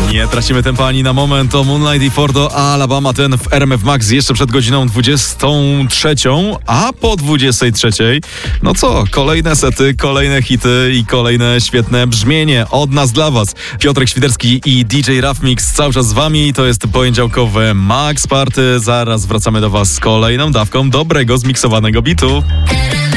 Nie tracimy tempa ani na moment. To Moonlight i Fordo Alabama, ten w RMF Max jeszcze przed godziną 23, a po 23, no co, kolejne sety, kolejne hity i kolejne świetne brzmienie od nas dla was. Piotrek Świderski i DJ Rough Mix cały czas z wami. To jest poniedziałkowe Max Party. Zaraz wracamy do was z kolejną dawką dobrego, zmiksowanego bitu.